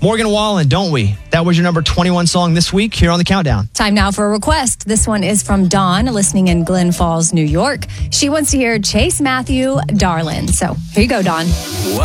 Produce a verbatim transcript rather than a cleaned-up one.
Morgan Wallen, Don't We? That was your number twenty-one song this week here on the Countdown. Time now for a request. This one is from Dawn, listening in Glen Falls, New York. She wants to hear Chase Matthew, Darlin'. So here you go, Dawn.